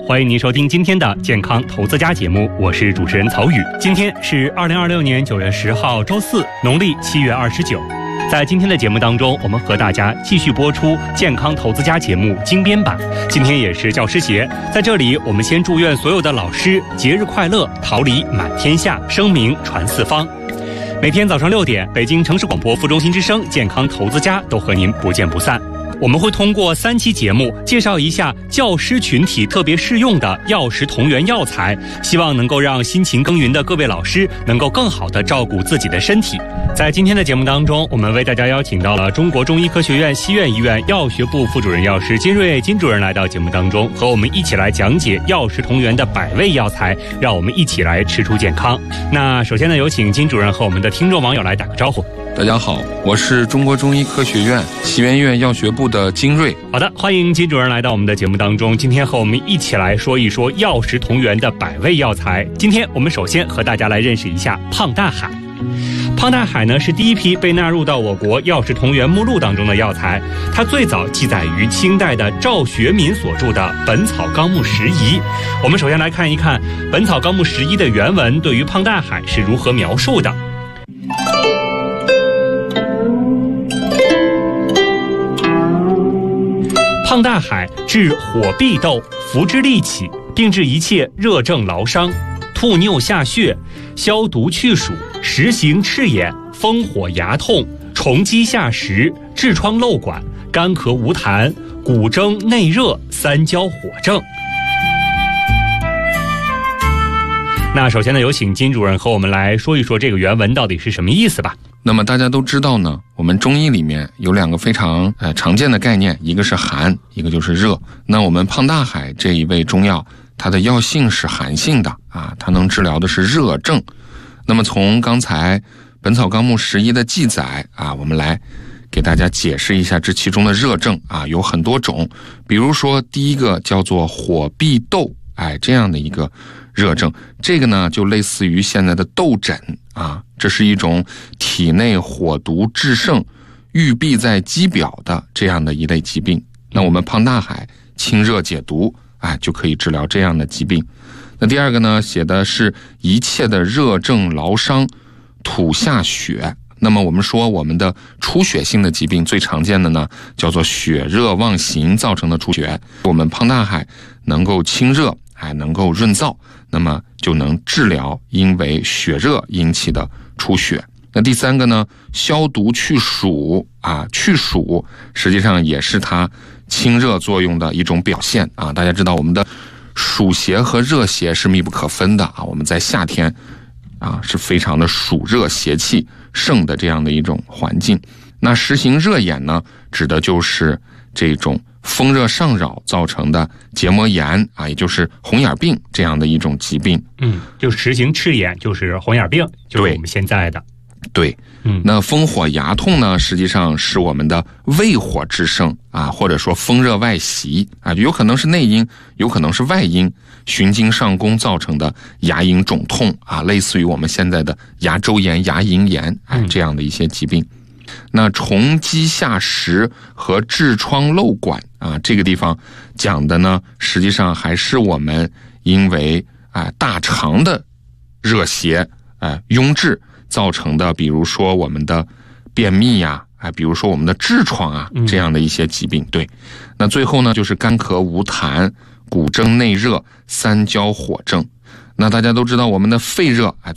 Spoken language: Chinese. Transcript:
欢迎您收听今天的健康投资家节目，我是主持人曹宇。今天是2026年9月10号周四，农历7月29。在今天的节目当中，我们和大家继续播出健康投资家节目精编版。今天也是教师节，在这里我们先祝愿所有的老师节日快乐，桃李满天下，声名传四方。每天早上6点，北京城市广播副中心之声健康投资家都和您不见不散。我们会通过3期节目介绍一下教师群体特别适用的药食同源药材，希望能够让辛勤耕耘的各位老师能够更好地照顾自己的身体。在今天的节目当中，我们为大家邀请到了中国中医科学院西苑医院药学部副主任药师金瑞金主任来到节目当中，和我们一起来讲解药食同源的100味药材，让我们一起来吃出健康。那首先呢，有请金主任和我们的听众网友来打个招呼。 大家好，我是中国中医科学院西苑医院药学部的金瑞。 好的，欢迎金主任来到我们的节目当中，今天和我们一起来说一说药食同源的100味药材。今天我们首先和大家来认识一下胖大海。胖大海呢是第一批被纳入到我国药食同源目录当中的药材，它最早记载于清代的赵学民所著的《本草纲目拾遗》。我们首先来看一看《本草纲目拾遗》的原文对于胖大海是如何描述的。胖大海治火闭痘，服之利起，并治一切热症劳伤，吐衄下血，消毒去暑，实行赤眼，风火牙痛，虫积下食，痔疮漏管，干咳无痰，骨蒸内热，三焦火症。那首先呢，有请金主任和我们来说一说这个原文到底是什么意思吧。 那么大家都知道呢，我们中医里面有2个非常常见的概念，一个是寒，一个就是热。那我们胖大海这一味中药，它的药性是寒性的啊，它能治疗的是热症。那么从刚才《本草纲目拾遗》的记载啊，我们来给大家解释一下这其中的热症啊，有很多种。比如说第一个叫做火闭痘，这样的一个热症，这个呢就类似于现在的痘疹啊，这是一种体内火毒炽盛、郁闭在肌表的这样的一类疾病。那我们胖大海清热解毒，就可以治疗这样的疾病。那第二个呢，写的是一切的热症劳伤，吐下血。那么我们说我们的出血性的疾病最常见的呢，叫做血热妄行造成的出血。我们胖大海能够清热，还能够润燥，那么就能治疗因为血热引起的出血。那第三个呢，消毒去暑去暑实际上也是它清热作用的一种表现啊。大家知道我们的暑邪和热邪是密不可分的啊，我们在夏天是非常的暑热邪气盛的这样的一种环境。那实行热眼呢，指的就是这种风热上扰造成的结膜炎也就是红眼病这样的一种疾病。 就实行赤眼就是红眼病，就是我们现在的。 对，那风火牙痛呢，实际上是我们的胃火炽盛或者说风热外袭有可能是内因，有可能是外因，循经上攻造成的牙龈肿痛类似于我们现在的牙周炎、牙龈炎这样的一些疾病。那虫积下食和痔疮漏管这个地方讲的呢，实际上还是我们因为大肠的热邪壅滞造成的，比如说我们的便秘比如说我们的痔疮这样的一些疾病。对，那最后呢就是干咳无痰、骨蒸内热、三焦火症。那大家都知道我们的肺热